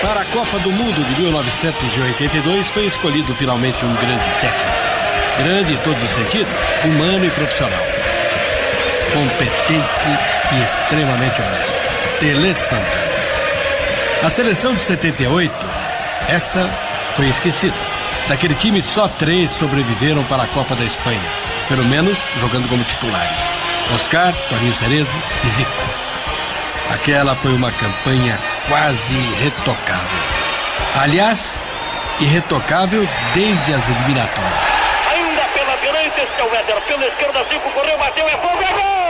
Para a Copa do Mundo de 1982 foi escolhido finalmente um grande técnico. Grande em todos os sentidos, humano e profissional. Competente e extremamente honesto. Tele Santana. A seleção de 78, essa foi esquecida. Daquele time só 3 sobreviveram para a Copa da Espanha, pelo menos jogando como titulares: Oscar, Toninho Cerezo e Zico. Aquela foi uma campanha quase irretocável. Aliás, irretocável desde as eliminatórias. Ainda pela direita, este é o Éder, pela esquerda, Zico correu, bateu, é fogo, é gol!